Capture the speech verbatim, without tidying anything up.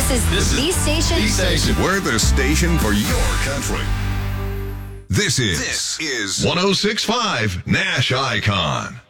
This is This the is station. the station. We're the station for your country. This is This is one oh six point five Nash Icon.